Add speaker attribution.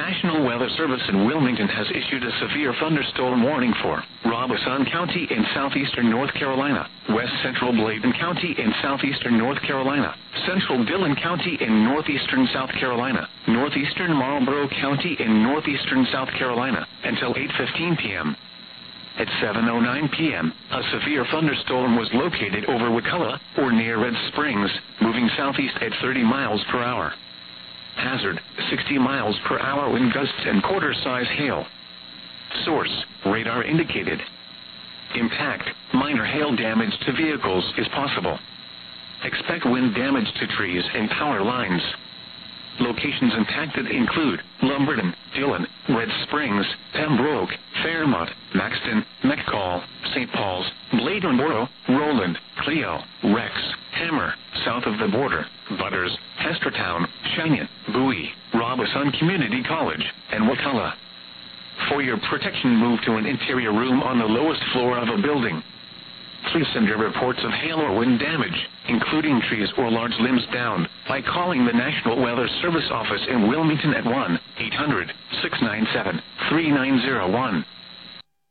Speaker 1: National Weather Service in Wilmington has issued a severe thunderstorm warning for Robeson County in southeastern North Carolina, west central Bladen County in southeastern North Carolina, central Dillon County in northeastern South Carolina, northeastern Marlborough County in northeastern South Carolina, until 8:15 p.m. At 7:09 p.m., a severe thunderstorm was located over Wakulla, or near Red Springs, moving southeast at 30 miles per hour. Hazard, 60 miles per hour wind gusts and quarter-size hail. Source, radar indicated. Impact, minor hail damage to vehicles is possible. Expect wind damage to trees and power lines. Locations impacted include Lumberton, Dillon, Red Springs, Pembroke, Fairmont, Maxton, McCall, St. Paul's, Bladenboro, Roland, Clio, Rex, Hammer, south of the border, Butters, Hestertown, Cheyenne, Bowie, Robeson Community College, and Wakulla. For your protection, move to an interior room on the lowest floor of a building. Please send your reports of hail or wind damage, including trees or large limbs down, by calling the National Weather Service office in Wilmington at 1-800-697-3901.